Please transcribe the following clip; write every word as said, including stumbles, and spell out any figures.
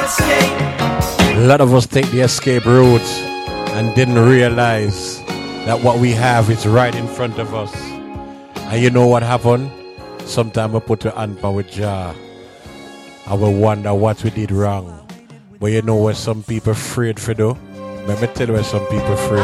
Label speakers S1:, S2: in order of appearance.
S1: A lot of us take the escape route and didn't realize that what we have is right in front of us. And you know what happened? Sometimes we put our hand on our jaw and we wonder what we did wrong. But you know what some people afraid for do? Let me tell you what some people afraid